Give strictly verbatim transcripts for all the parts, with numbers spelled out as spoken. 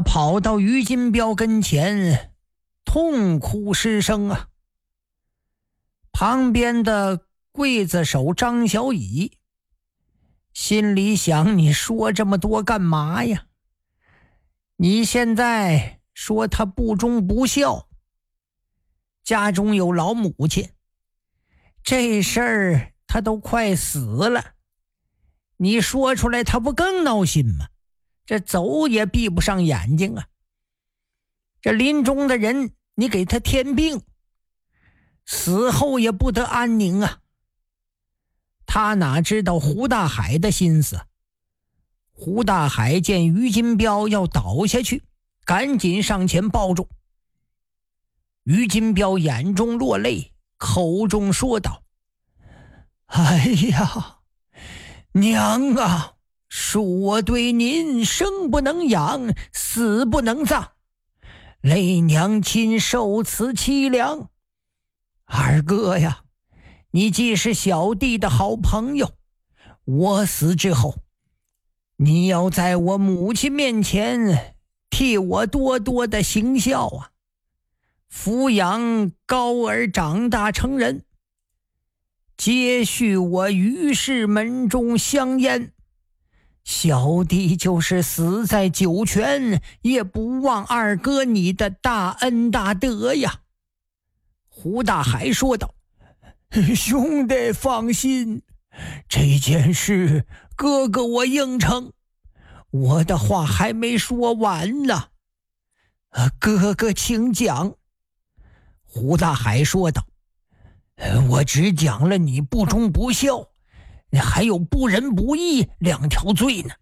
跑到于金彪跟前，痛哭失声啊。旁边的刽子手张小乙心里想，你说这么多干嘛呀？你现在说他不忠不孝，家中有老母亲，这事儿他都快死了，你说出来他不更闹心吗？这走也闭不上眼睛啊。这临终的人你给他添病，死后也不得安宁啊。他哪知道胡大海的心思。胡大海见于金彪要倒下去，赶紧上前抱住。于金彪眼中落泪，口中说道：哎呀，娘啊，恕我对您生不能养，死不能葬，累娘亲受此凄凉。二哥呀，你既是小弟的好朋友，我死之后，你要在我母亲面前替我多多的行孝啊，抚养高儿长大成人，接续我于氏门中香烟。小弟就是死在九泉，也不忘二哥你的大恩大德呀。胡大海说道：兄弟放心，这件事哥哥我应承，我的话还没说完呢。哥哥请讲。胡大海说道：我只讲了你不忠不孝，还有不仁不义两条罪呢。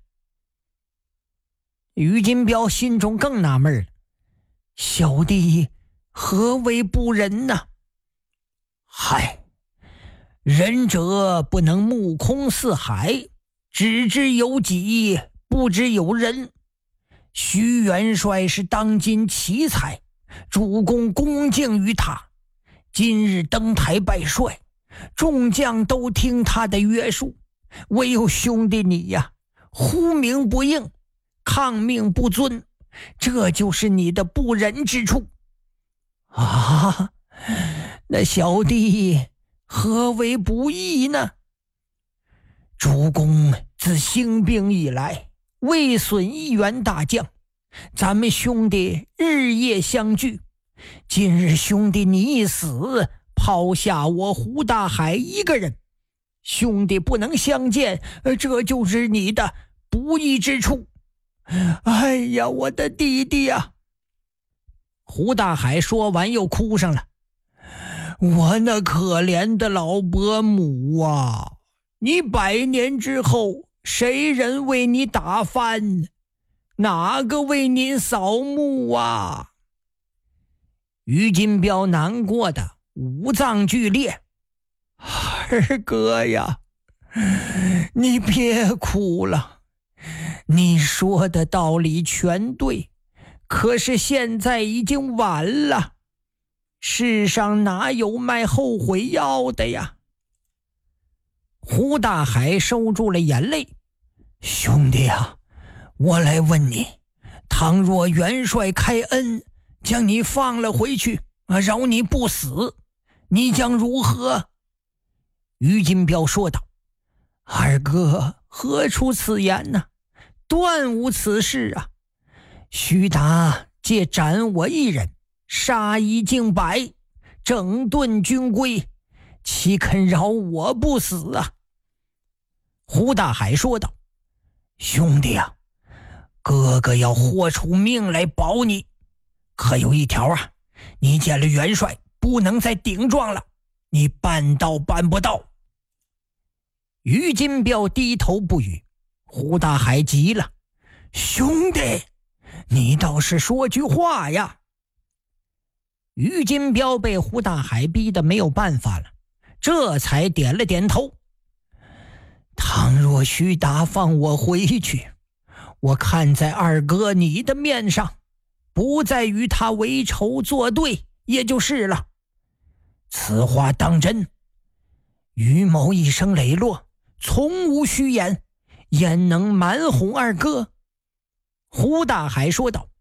于金彪心中更纳闷了，小弟何为不仁呢？嗨，仁者不能目空四海，只知有己，不知有人。徐元帅是当今奇才，主公恭敬于他，今日登台拜帅，众将都听他的约束，唯有兄弟你呀，呼名不应，抗命不遵，这就是你的不仁之处啊！那小弟何为不义呢？主公自兴兵以来，未损一员大将，咱们兄弟日夜相聚，今日兄弟你一死，抛下我胡大海一个人，兄弟不能相见，这就是你的不义之处。哎呀，我的弟弟呀！胡大海说完又哭上了。我那可怜的老伯母啊，你百年之后，谁人为你打饭？哪个为您扫墓啊？于金彪难过的五脏俱裂。二哥呀，你别哭了，你说的道理全对，可是现在已经晚了，世上哪有卖后悔药的呀？胡大海收住了眼泪。兄弟啊，我来问你，倘若元帅开恩，将你放了回去，饶你不死，你将如何？于金彪说道：二哥何出此言呢？断无此事啊！徐达借斩我一人，杀一儆百，整顿军规，岂肯饶我不死啊？胡大海说道：兄弟啊，哥哥要豁出命来保你，可有一条啊，你见了元帅不能再顶撞了，你办到办不到。于金彪低头不语。胡大海急了：兄弟，你倒是说句话呀！于金彪被胡大海逼得没有办法了，这才点了点头。倘若徐达放我回去，我看在二哥你的面上，不再与他为仇作对也就是了。此话当真？于某一生磊落，从无虚言，焉能瞒哄二哥？胡大海说道：